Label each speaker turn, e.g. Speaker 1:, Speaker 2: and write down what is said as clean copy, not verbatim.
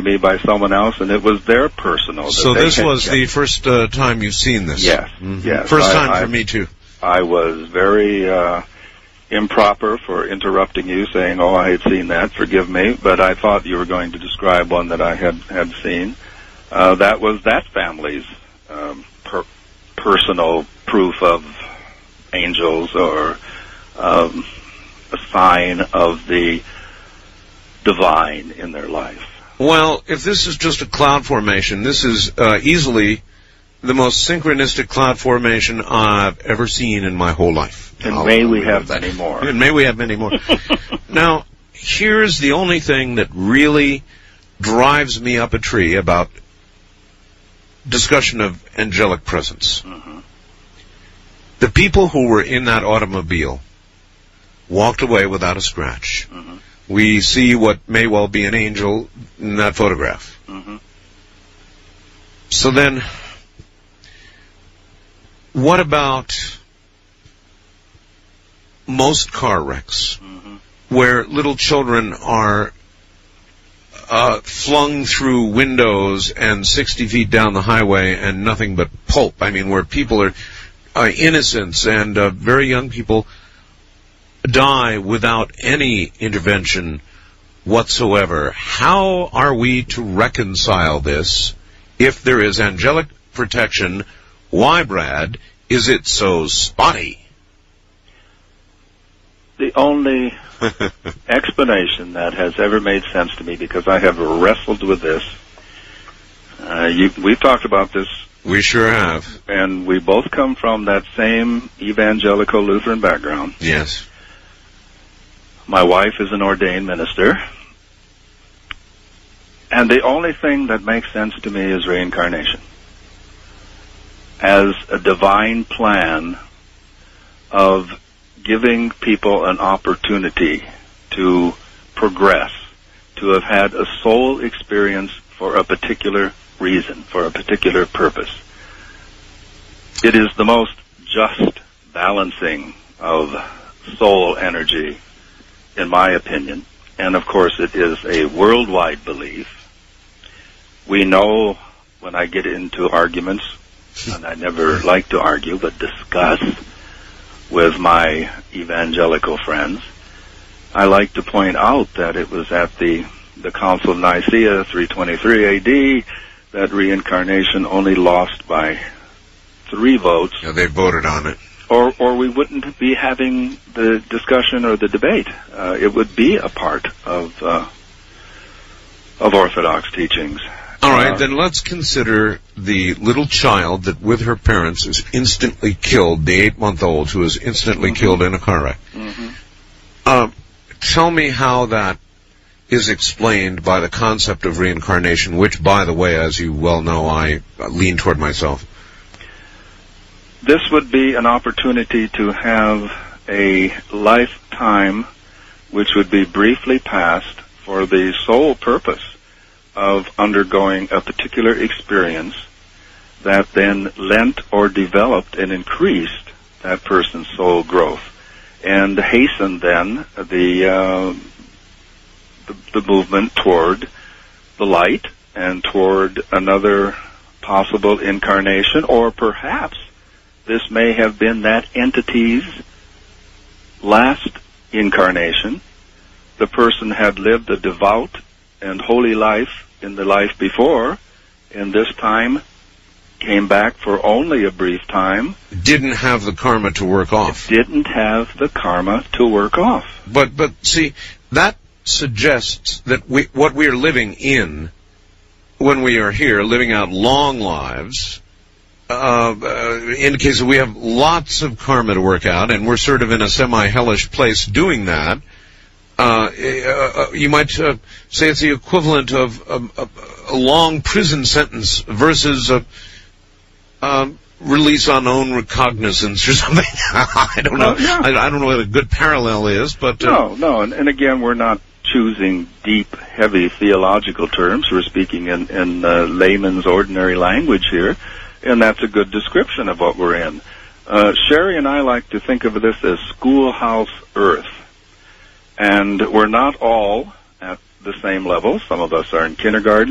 Speaker 1: to me by someone else, and it was their personal.
Speaker 2: So this was the first time you've seen this?
Speaker 1: Yes, yes.
Speaker 2: First time for me, too.
Speaker 1: I was very improper for interrupting you, saying, oh, I had seen that, forgive me, but I thought you were going to describe one that I had seen. That was that family's personal proof of angels, or a sign of the divine in their life.
Speaker 2: Well, if this is just a cloud formation, this is easily the most synchronistic cloud formation I've ever seen in my whole life.
Speaker 1: And may we have many more.
Speaker 2: And may we have many more. Now, here's the only thing that really drives me up a tree about discussion of angelic presence.
Speaker 1: Mm-hmm.
Speaker 2: The people who were in that automobile walked away without a scratch.
Speaker 1: Mm-hmm.
Speaker 2: We see what may well be an angel in that photograph.
Speaker 1: Mm-hmm.
Speaker 2: So then, what about most car wrecks, where little children are flung through windows and 60 feet down the highway and nothing but pulp? I mean, where people are innocents and very young people die without any intervention whatsoever. How are we to reconcile this if there is angelic protection? Why, Brad, is it so spotty?
Speaker 1: The only explanation that has ever made sense to me, because I have wrestled with this, we've talked about this.
Speaker 2: We sure have.
Speaker 1: And we both come from that same evangelical Lutheran background.
Speaker 2: Yes.
Speaker 1: My wife is an ordained minister. And the only thing that makes sense to me is reincarnation as a divine plan of giving people an opportunity to progress, to have had a soul experience for a particular reason, for a particular purpose. It is the most just balancing of soul energy, in my opinion. And of course, it is a worldwide belief. We know, when I get into arguments, and I never like to argue, but discuss with my evangelical friends, I like to point out that it was at the Council of Nicaea, 323 AD, that reincarnation only lost by 3 votes.
Speaker 2: Yeah, they voted on it.
Speaker 1: Or we wouldn't be having the discussion or the debate. It would be a part of Orthodox teachings.
Speaker 2: All right, then let's consider the little child that, with her parents, is instantly killed, the 8-month-old who is instantly killed in a car wreck. Tell me how that is explained by the concept of reincarnation, which, by the way, as you well know, I lean toward myself.
Speaker 1: This would be an opportunity to have a lifetime which would be briefly passed for the sole purpose of undergoing a particular experience that then lent or developed and increased that person's soul growth, and hastened then the movement toward the light and toward another possible incarnation. Or perhaps this may have been that entity's last incarnation. The person had lived a devout and holy life in the life before, and this time came back for only a brief time.
Speaker 2: Didn't have the karma to work off.
Speaker 1: Didn't have the karma to work off.
Speaker 2: But see, that suggests that what we are living in when we are here, living out long lives, indicates that we have lots of karma to work out, and we're sort of in a semi-hellish place doing that. You might say it's the equivalent of a long prison sentence versus a release on own recognizance or something. I don't know. I don't know what a good parallel is, but
Speaker 1: no. And again, we're not choosing deep, heavy theological terms. We're speaking in layman's ordinary language here, and that's a good description of what we're in. Sherry and I like to think of this as schoolhouse Earth. And we're not all at the same level. Some of us are in kindergarten.